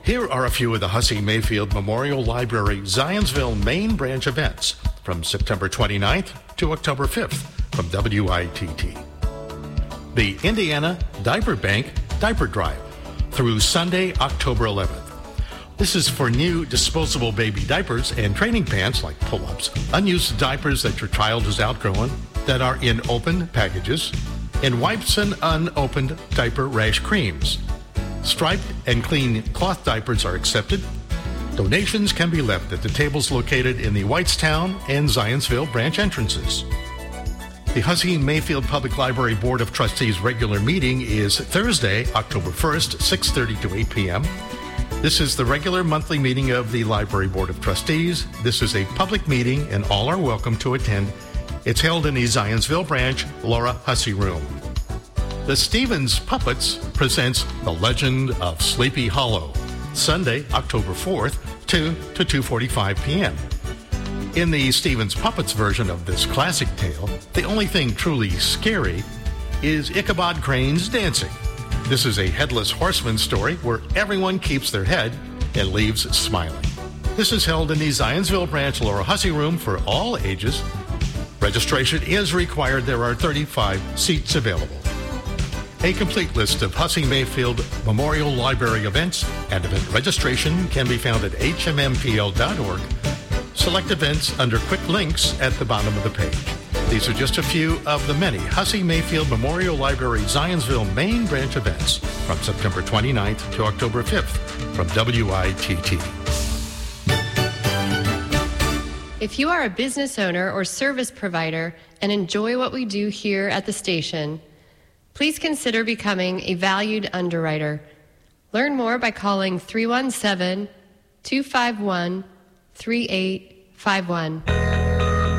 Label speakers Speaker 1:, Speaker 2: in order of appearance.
Speaker 1: Here are a few of the Hussey Mayfield Memorial Library Zionsville main branch events from September 29th to October 5th from WITT. The Indiana Diaper Bank Diaper Drive through Sunday, October 11th. This is for new disposable baby diapers and training pants like pull-ups, unused diapers that your child has outgrown that are in open packages, and wipes and unopened diaper rash creams. Striped and clean cloth diapers are accepted. Donations can be left at the tables located in the Whitestown and Zionsville branch entrances. The Hussey Mayfield Public Library Board of Trustees regular meeting is Thursday, October 1st, 6:30 to 8 p.m. This is the regular monthly meeting of the Library Board of Trustees. This is a public meeting and all are welcome to attend. It's held in the Zionsville branch, Laura Hussey Room. The Stevens Puppets presents The Legend of Sleepy Hollow, Sunday, October 4th, 2 to 2:45 p.m. In the Stevens Puppets version of this classic tale, the only thing truly scary is Ichabod Crane's dancing. This is a headless horseman story where everyone keeps their head and leaves smiling. This is held in the Zionsville branch Laura Hussey Room for all ages. Registration is required. There are 35 seats available. A complete list of Hussey Mayfield Memorial Library events and event registration can be found at hmmpl.org. Select events under quick links at the bottom of the page. These are just a few of the many Hussey Mayfield Memorial Library Zionsville main branch events from September 29th to October 5th from WITT.
Speaker 2: If you are a business owner or service provider and enjoy what we do here at the station, please consider becoming a valued underwriter. Learn more by calling 317-251-3851.